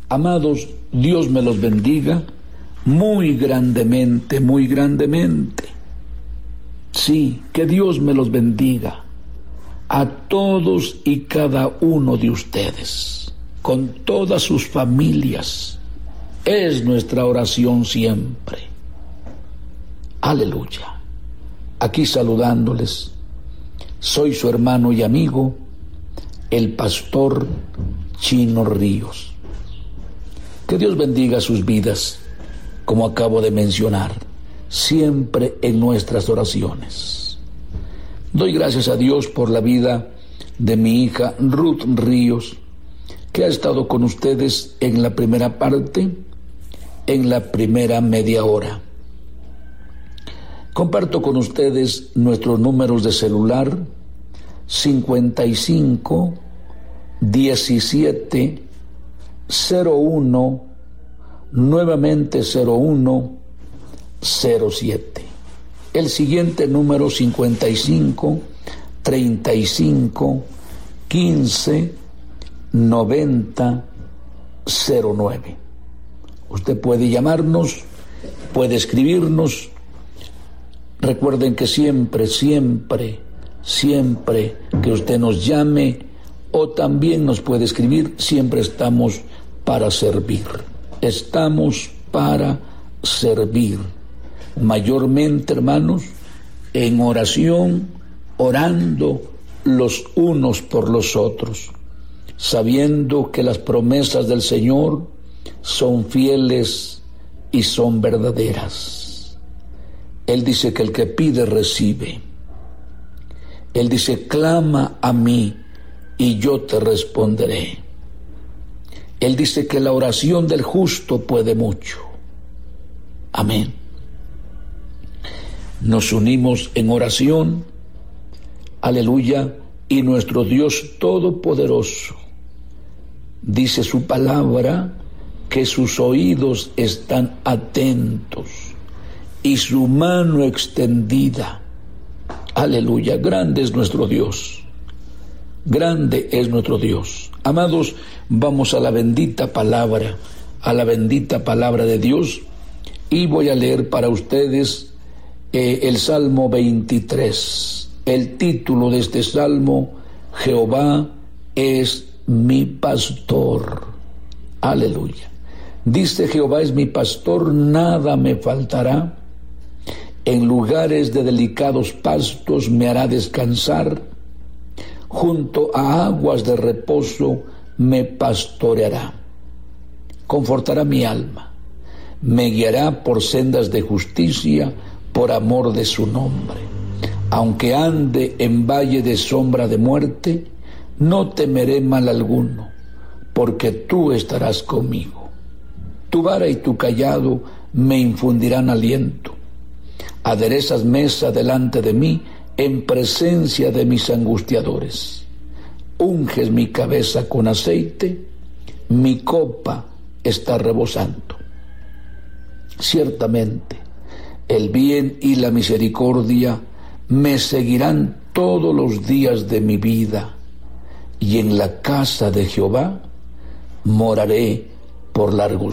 Amados, Dios me los bendiga muy grandemente, muy grandemente. Sí, que Dios me los bendiga a todos y cada uno de ustedes, con todas sus familias. Es nuestra oración siempre. Aleluya. Aquí saludándoles, soy su hermano y amigo, el pastor Chino Ríos. Que Dios bendiga sus vidas, como acabo de mencionar, siempre en nuestras oraciones. Doy gracias a Dios por la vida de mi hija Ruth Ríos, que ha estado con ustedes en la primera parte, en la primera media hora. Comparto con ustedes nuestros números de celular: 55 17 01, nuevamente 01 07. El siguiente número: 55 35 15 90 09. Usted puede llamarnos, puede escribirnos. Recuerden que siempre que usted nos llame o también nos puede escribir, siempre estamos para servir. Estamos para servir. Mayormente, hermanos, en oración, orando los unos por los otros, sabiendo que las promesas del Señor son fieles y son verdaderas. Él dice que el que pide recibe. Él dice: clama a mí y yo te responderé. Él dice que la oración del justo puede mucho. Amén. Nos unimos en oración, aleluya, y nuestro Dios Todopoderoso dice su palabra que sus oídos están atentos y su mano extendida. Aleluya, grande es nuestro Dios. Grande es nuestro Dios. Amados, vamos a la bendita palabra de Dios, y voy a leer para ustedes el Salmo 23. El título de este salmo: Jehová es mi pastor. Aleluya. Dice: Jehová es mi pastor, nada me faltará. En lugares de delicados pastos me hará descansar. Junto a aguas de reposo me pastoreará. Confortará mi alma. Me guiará por sendas de justicia, por amor de su nombre. Aunque ande en valle de sombra de muerte, no temeré mal alguno, porque tú estarás conmigo. Tu vara y tu cayado me infundirán aliento. Aderezas mesa delante de mí, en presencia de mis angustiadores. Unges mi cabeza con aceite, mi copa está rebosando. Ciertamente, el bien y la misericordia me seguirán todos los días de mi vida, y en la casa de Jehová moraré por largos